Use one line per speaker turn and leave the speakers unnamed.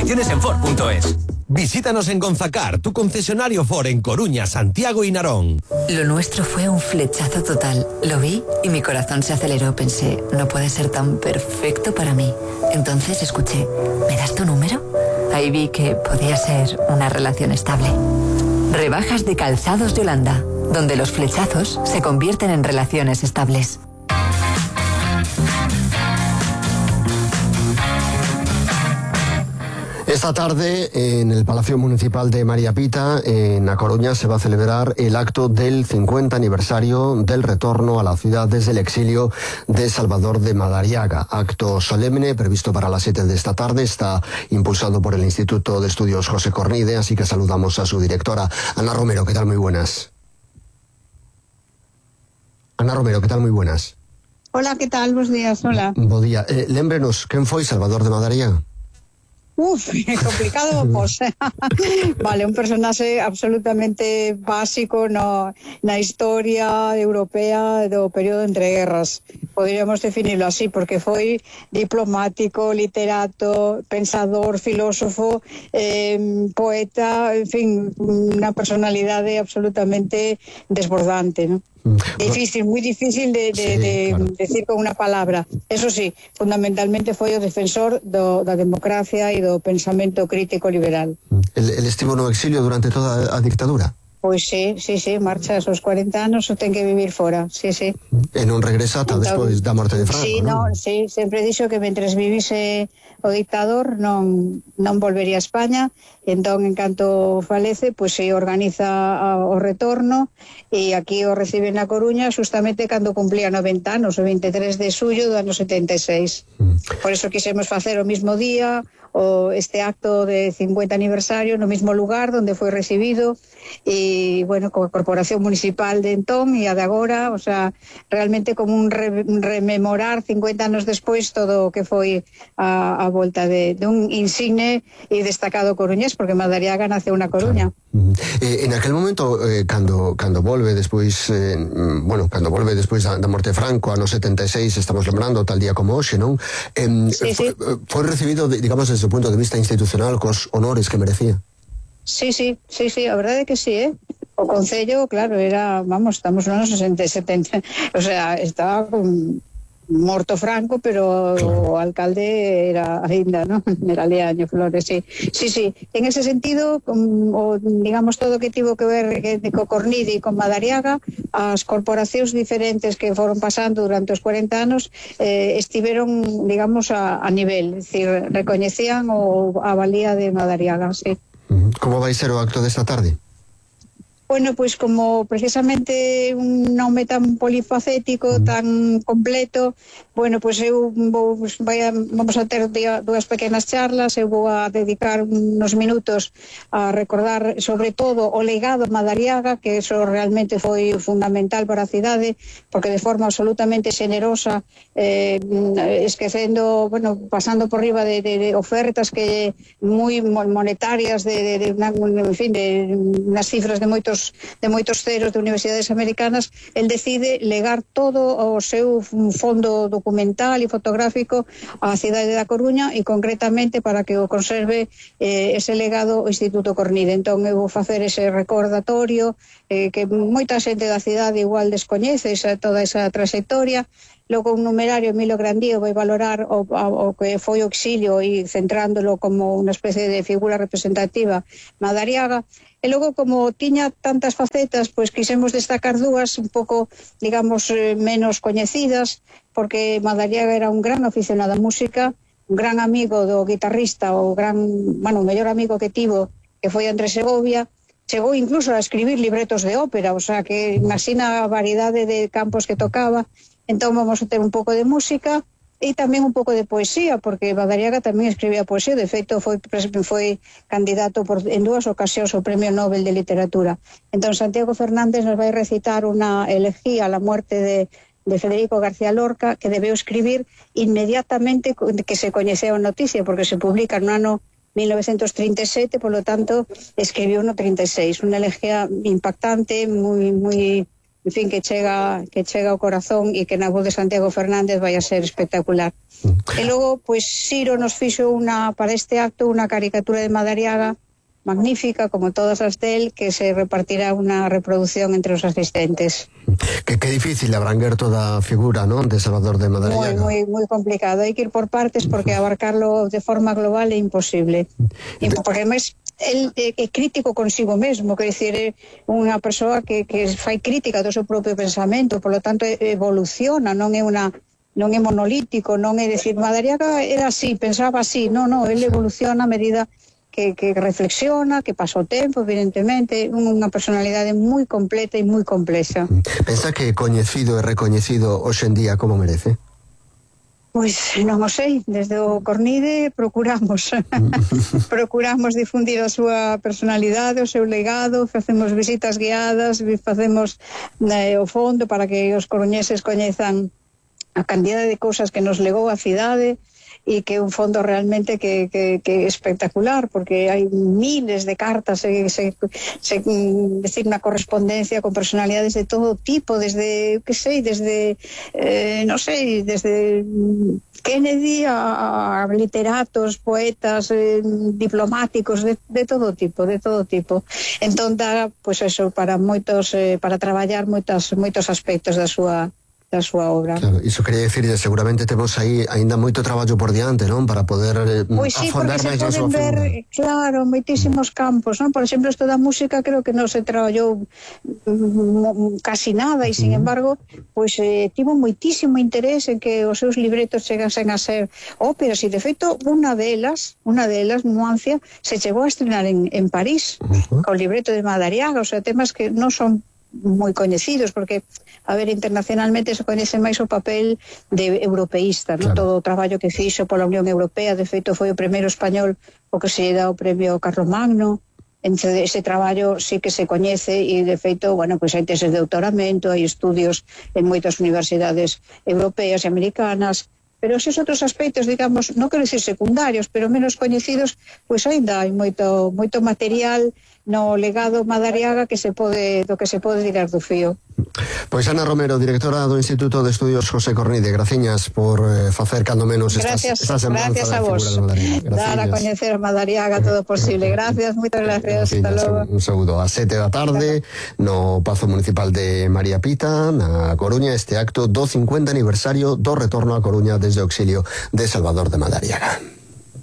Condiciones en Ford.es.
Visítanos en Gonzacar, tu concesionario Ford en Coruña, Santiago y Narón.
Lo nuestro fue un flechazo total. Lo vi y mi corazón se aceleró. Pensé, no puede ser tan perfecto para mí. Entonces escuché, ¿me das tu número? Ahí vi que podía ser una relación estable. Rebajas de Calzados Yolanda, donde los flechazos se convierten en relaciones estables.
Esta tarde, en el Palacio Municipal de María Pita, en A Coruña, se va a celebrar el acto del 50 aniversario del retorno a la ciudad desde el exilio de Salvador de Madariaga. Acto solemne previsto para las 7 de esta tarde. Está impulsado por el Instituto de Estudios José Cornide, así que saludamos a su directora, Ana Romero. ¿Qué tal? Muy buenas. Ana Romero, ¿qué tal? Muy buenas.
Hola, ¿qué tal? Buenos días, hola.
Bo día. Lémbrenos, ¿quién fue Salvador de Madariaga?
Uf, complicado, pues. Vale, un personaje absolutamente básico na historia europea do período entre guerras. Podríamos definirlo así, porque foi diplomático, literato, pensador, filósofo, poeta, en fin, unha personalidade absolutamente desbordante, ¿no? Difícil, muy difícil de claro, decir con una palabra. Eso sí, fundamentalmente foi o defensor da democracia e do pensamento crítico liberal.
El estivo no exilio durante toda a dictadura?
Pois sí, marcha aos 40 anos ou ten que vivir fora, sí.
E non regresa ata despois da morte de Franco,
sí,
non?
Sí, sempre dixo que mentres vivise o dictador non volvería a España. Entón, en canto falece, pois se organiza o retorno e aquí o recibe na Coruña justamente cando cumplía 90 anos, o 23 de xullo do ano 76. Por eso quisemos facer o mismo día este acto de 50 aniversario no mismo lugar donde foi recibido e, bueno, coa Corporación Municipal de entón e a de agora, o sea, realmente como un rememorar 50 anos despois todo o que foi a volta de un insigne e destacado coruñés, porque Madariaga naceu na Coruña.
En aquel momento, cando volve despois, cando volve despois da morte de Franco, ano 76, estamos lembrando tal día como hoxe, non?
Sí.
Foi recibido, digamos, desde o punto de vista institucional, cos honores que merecía.
Sí, a verdade é que sí, O concello, claro, estamos no ano 60, o sea, estaba morto Franco, pero claro, o alcalde era ainda, ¿no? Era Leaño Flores, sí. En ese sentido, digamos, todo que tivo que ver co Cornide e con Madariaga, as corporacións diferentes que foron pasando durante os 40 anos estiveron, digamos, a nivel, es decir, recoñecían a valía de Madariaga, sí.
Como vai ser o acto desta tarde?
Bueno, pues como precisamente un nome tan polifacético, tan completo, bueno, pues vamos a ter dúas pequenas charlas, eu vou a dedicar unos minutos a recordar sobre todo o legado Madariaga, que eso realmente foi fundamental para a cidade, porque de forma absolutamente xenerosa, esquecendo, bueno, pasando por riba de ofertas que moi monetarias, en fin, de unas cifras de moitos ceros de universidades americanas, el decide legar todo o seu fondo documental e fotográfico á cidade da Coruña e concretamente para que o conserve ese legado o Instituto Cornide. Entón eu vou facer ese recordatorio que moita xente da cidade igual descoñece toda esa trayectoria. Logo un numerario, Emilio Grandío, vai valorar o que foi o exilio e centrándolo como unha especie de figura representativa Madariaga. E logo, como tiña tantas facetas, pois quisemos destacar dúas un pouco, digamos, menos coñecidas, porque Madariaga era un gran aficionado á música, un gran amigo do guitarrista, o mellor amigo que tivo, que foi Andrés Segovia. Chegou incluso a escribir libretos de ópera, o sea, que imagina a variedade de campos que tocaba. Entón vamos a ter un pouco de música e tamén un pouco de poesía, porque Madariaga tamén escribía poesía. De feito, foi candidato en dúas ocasións ao Premio Nobel de Literatura. Entón Santiago Fernández nos vai recitar unha elegía a la muerte de Federico García Lorca, que debeu escribir inmediatamente que se coñeceu a noticia, porque se publica no ano 1937, por lo tanto escribiu no 36, unha elegía impactante, moi en fin, que chega ao corazón e que na voz de Santiago Fernández vai a ser espectacular. E logo, pois, Siro nos fixo para este acto unha caricatura de Madariaga magnífica, como todas as del, que se repartirá unha reproducción entre os asistentes.
Que difícil abranguer toda a figura, non, de Salvador de Madariaga.
Moi complicado, hai que ir por partes porque abarcarlo de forma global é imposible. Porque además el é crítico consigo mesmo, quer dicir, é unha persoa que fai crítica do seu propio pensamento, por lo tanto evoluciona, non é monolítico, non é decir, Madariaga era así, pensaba así, non, ele evoluciona a medida que reflexiona, que pasa o tempo, evidentemente, unha personalidade moi completa e moi complexa.
Pensa que coñecido e recoñecido hoxe en día como merece?
Pois non o sei, desde o Cornide procuramos difundir a súa personalidade, o seu legado, facemos visitas guiadas, facemos o fondo para que os coruñeses coñezan a cantidade de cousas que nos legou a cidade, e que é un fondo realmente que é espectacular, porque hai miles de cartas, decir, unha correspondencia con personalidades de todo tipo, desde Kennedy a literatos, poetas, diplomáticos, de todo tipo. Entón dá, pois eso, para traballar moitos aspectos da súa obra.
Claro, iso quería dicirlle, seguramente temos aí aínda moito traballo por diante, non? Para poder afondar máis na súa
ver, claro, moitísimos campos, non? Por exemplo, isto da música creo que non se traballou casi nada e, sin embargo, pois tivo moitísimo interés en que os seus libretos chegasen a ser óperas e, de feito, unha delas, Nuancia, se chegou a estrenar en París, co libreto de Madariaga, o sea, temas que non son moi coñecidos, porque internacionalmente se coñece máis o papel de europeísta, claro. Todo o traballo que fixo pola Unión Europea, de feito foi o primeiro español o que se dá o premio Carlomagno. Entre ese traballo sí que se coñece e, de feito, pois hai teses de doutoramento, hai estudios en moitas universidades europeas e americanas, pero esos outros aspectos, digamos, non quero dicir secundarios, pero menos coñecidos, pois ainda hai moito material no legado Madariaga do que se pode tirar do fío.
Pois Ana Romero, directora do Instituto de Estudios José Cornide, graciñas por facer cando menos esta semblanza da figura de Madariaga.
Dar a coñecer a Madariaga todo posible. Gracias, moitas gracias. Hasta logo.
Un saúdo. A 7 da tarde no Pazo Municipal de María Pita, na Coruña, este acto do 50 aniversario do retorno a Coruña desde o exilio de Salvador de Madariaga.